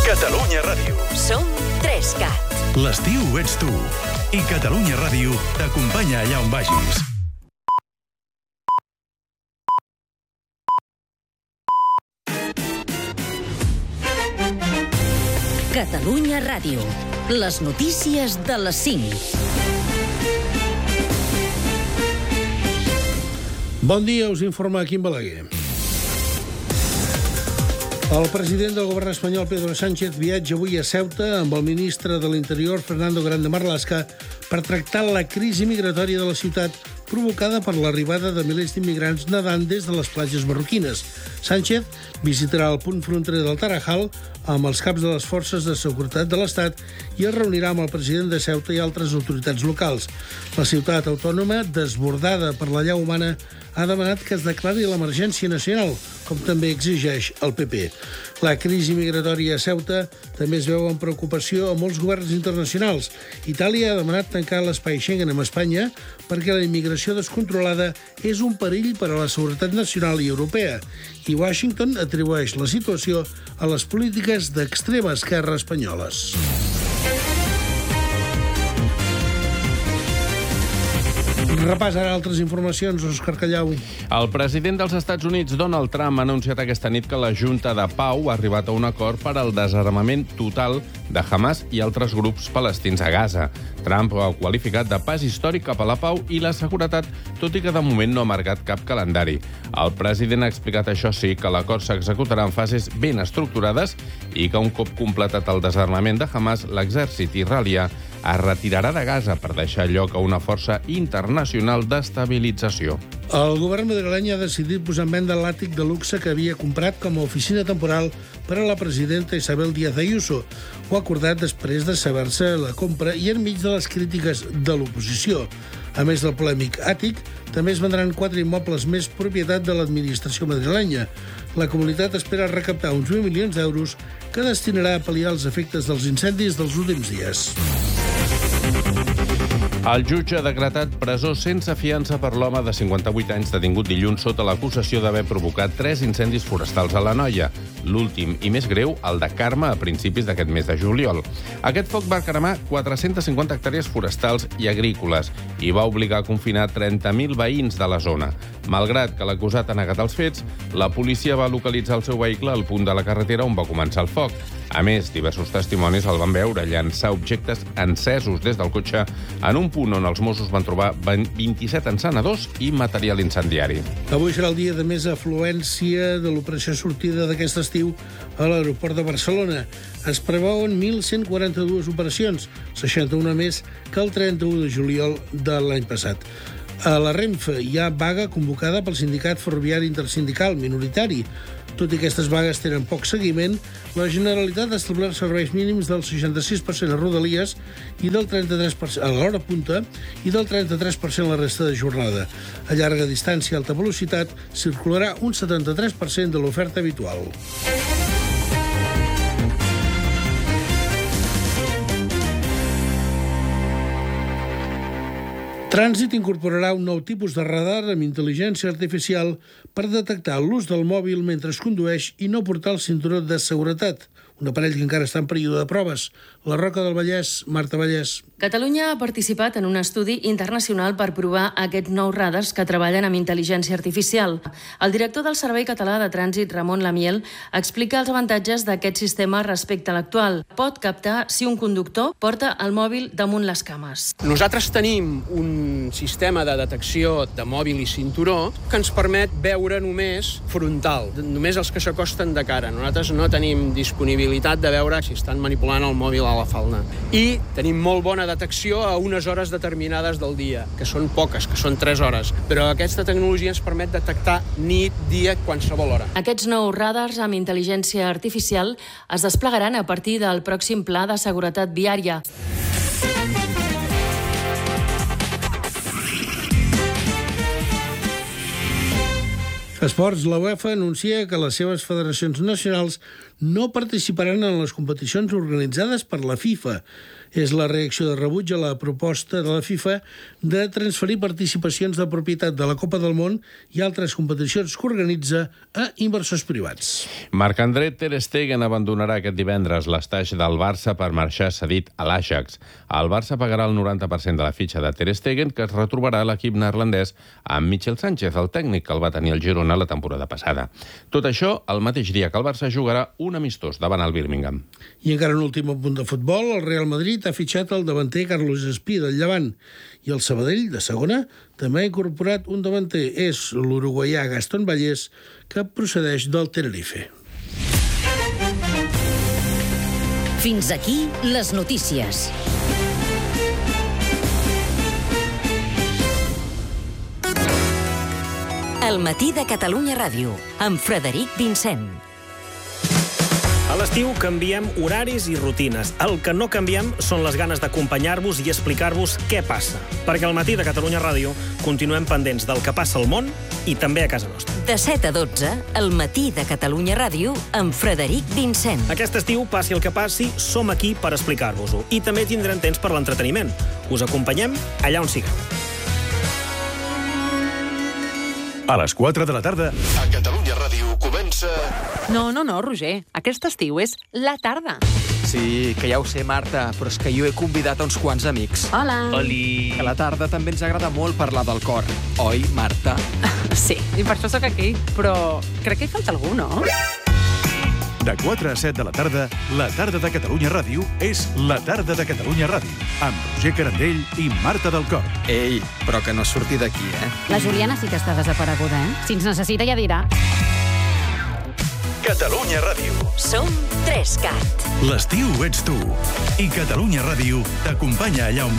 Catalunya Ràdio. Som 3CAT. L'estiu ets tu. I Catalunya Ràdio t'acompanya allà on vagis. Catalunya Ràdio. Les notícies de les 5. Bon dia, us informa Quim Balaguer. El president del govern espanyol, Pedro Sánchez, viatja avui a Ceuta amb el ministre de l'Interior, Fernando Grande Marlaska, per tractar la crisi migratòria de la ciutat provocada per l'arribada de milers d'immigrants nedant des de les platges marroquines. Sánchez visitarà el punt fronterer del Tarajal amb els caps de les forces de seguretat de l'Estat i es reunirà amb el president de Ceuta i altres autoritats locals. La ciutat autònoma, desbordada per la llau humana, ha demanat que es declari l'emergència nacional, com també exigeix el PP. La crisi migratòria a Ceuta també es veu amb preocupació a molts governs internacionals. Itàlia ha demanat tancar l'espai Schengen amb Espanya perquè la immigració descontrolada és un perill per a la seguretat nacional i europea. I Washington atribueix la situació a les polítiques d'extrema esquerra espanyoles. Repàs ara altres informacions, Òscar Callau. El president dels Estats Units, Donald Trump, ha anunciat aquesta nit que la Junta de Pau ha arribat a un acord per al desarmament total de Hamas i altres grups palestins a Gaza. Trump ho ha qualificat de pas històric cap a la pau i la seguretat, tot i que de moment no ha marcat cap calendari. El president ha explicat, això sí, que l'acord s'executarà en fases ben estructurades i que un cop completat el desarmament de Hamas, l'exèrcit israelià es retirarà de Gaza per deixar lloc a una força internacional d'estabilització. El govern madrileny ha decidit posar en venda l'àtic de luxe que havia comprat com a oficina temporal per a la presidenta Isabel Díaz Ayuso. Ho ha acordat després de saber-se la compra i enmig de les crítiques de l'oposició. A més del polèmic àtic, també es vendran 4 immobles més propietat de l'administració madrilenya. La comunitat espera recaptar uns 20 milions d'euros que destinarà a pal·liar els efectes dels incendis dels últims dies. El jutge ha decretat presó sense fiança per l'home de 58 anys detingut dilluns sota l'acusació d'haver provocat 3 incendis forestals a l'Anoia. L'últim i més greu, el de Carme, a principis d'aquest mes de juliol. Aquest foc va cremar 450 hectàrees forestals i agrícoles i va obligar a confinar 30.000 veïns de la zona. Malgrat que l'acusat ha negat els fets, la policia va localitzar el seu vehicle al punt de la carretera on va començar el foc. A més, diversos testimonis el van veure llançar objectes encesos des del cotxe en un punt on els Mossos van trobar 27 encenedors i material incendiari. Avui serà el dia de més afluència de l'operació sortida d'aquest estiu a l'aeroport de Barcelona. Es preveuen 1.142 operacions, 61 més que el 31 de juliol de l'any passat. A la Renfe hi ha vaga convocada pel sindicat ferroviari intersindical minoritari. Tot i que aquestes vagues tenen poc seguiment, la Generalitat ha establert serveis mínims del 66% a Rodalies i del 33% a l'hora punta i del 33% a la resta de jornada. A llarga distància i alta velocitat circularà un 73% de l'oferta habitual. Trànsit incorporarà un nou tipus de radar amb intel·ligència artificial per detectar l'ús del mòbil mentre es condueix i no portar el cinturó de seguretat. Un aparell que encara està en període de proves. La Roca del Vallès, Marta Vallès. Catalunya ha participat en un estudi internacional per provar aquests nous radars que treballen amb intel·ligència artificial. El director del Servei Català de Trànsit, Ramon Lamiel, explica els avantatges d'aquest sistema respecte a l'actual. Pot captar si un conductor porta el mòbil damunt les cames. Nosaltres tenim un sistema de detecció de mòbil i cinturó que ens permet veure només frontal, només els que s'acosten de cara. Nosaltres no tenim disponibilitat de veure si estan manipulant el mòbil a la falda. I tenim molt bona detecció a unes hores determinades del dia, que són poques, que són 3 hores. Però aquesta tecnologia ens permet detectar nit, dia, qualsevol hora. Aquests nous radars amb intel·ligència artificial es desplegaran a partir del pròxim Pla de Seguretat Viària. Esports, la UEFA anuncia que les seves federacions nacionals no participaran en les competicions organitzades per la FIFA. És la reacció de rebuig a la proposta de la FIFA de transferir participacions de propietat de la Copa del Món i altres competicions que organitza a inversors privats. Marc-André ter Stegen abandonarà aquest divendres l'estaix del Barça per marxar cedit a l'Ajax. El Barça pagarà el 90% de la fitxa de ter Stegen, que es retrobarà a l'equip neerlandès amb Michel Sánchez, el tècnic que el va tenir al Girona la temporada passada. Tot això el mateix dia que el Barça jugarà un amistós davant el Birmingham. I encara un últim punt de futbol, el Real Madrid ha fitxat el davanter Carlos Espí del Llevant i el Sabadell, de segona, també ha incorporat un davanter. És l'uruguaià Gastón Vallés, que procedeix del Tenerife. Fins aquí les notícies. El matí de Catalunya Ràdio, amb Frederic Vincent. A l'estiu canviem horaris i rutines. El que no canviem són les ganes d'acompanyar-vos i explicar-vos què passa. Perquè al matí de Catalunya Ràdio continuem pendents del que passa al món i també a casa nostra. De 7 a 12, el matí de Catalunya Ràdio, amb Frederic Vincent. Aquest estiu, passi el que passi, som aquí per explicar-vos-ho. I també tindrem temps per l'entreteniment. Us acompanyem allà on sigueu. A les 4 de la tarda, a Catalunya Ràdio comença... No, Roger. Aquest estiu és la tarda. Sí, que ja ho sé, Marta, però és que jo he convidat a uns quants amics. Hola. Oli. A la tarda també ens agrada molt parlar del cor. Oi, Marta? Sí, i per això sóc aquí. Però crec que hi falta algú, no? De 4 a 7 de la tarda de Catalunya Ràdio és la tarda de Catalunya Ràdio, amb Roger Carandell i Marta del Cor. Ei, però que no surti d'aquí, La Juliana sí que està desapareguda, Si ens necessita ja dirà. Catalunya Ràdio. Som 3CAT. L'estiu ets tu. I Catalunya Ràdio t'acompanya allà on